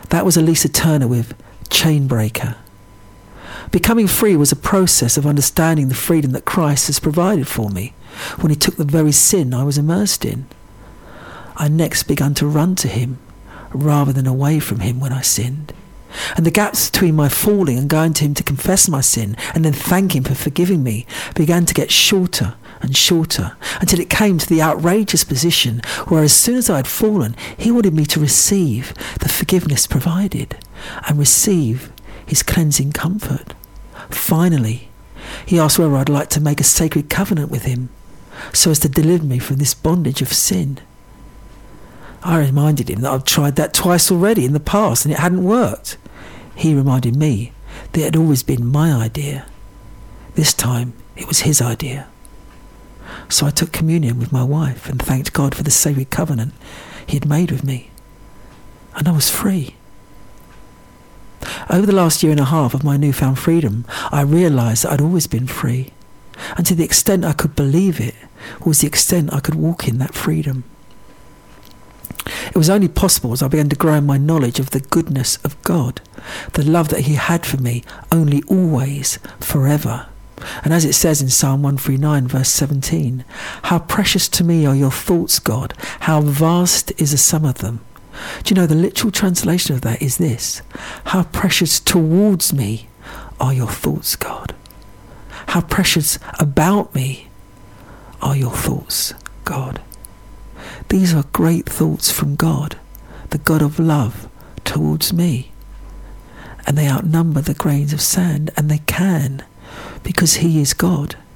That was Elisa Turner with Chainbreaker. Becoming free was a process of understanding the freedom that Christ has provided for me when he took the very sin I was immersed in. I next began to run to him rather than away from him when I sinned. And the gaps between my falling and going to him to confess my sin and then thank him for forgiving me began to get shorter and shorter until it came to the outrageous position where as soon as I had fallen, he wanted me to receive the forgiveness provided and receive his cleansing comfort. Finally, he asked whether I'd like to make a sacred covenant with him so as to deliver me from this bondage of sin. I reminded him that I'd tried that twice already in the past and it hadn't worked. He reminded me that it had always been my idea. This time, it was his idea. So I took communion with my wife and thanked God for the sacred covenant he had made with me. And I was free. Over the last year and a half of my newfound freedom, I realised that I'd always been free. And to the extent I could believe it was the extent I could walk in that freedom. It was only possible as I began to grow in my knowledge of the goodness of God, the love that he had for me, only, always, forever. And as it says in Psalm 139 verse 17, how precious to me are your thoughts, God, how vast is the sum of them. Do you know the literal translation of that is this: how precious towards me are your thoughts, God. How precious about me are your thoughts, God. These are great thoughts from God, the God of love towards me. And they outnumber the grains of sand, and they can, because he is God.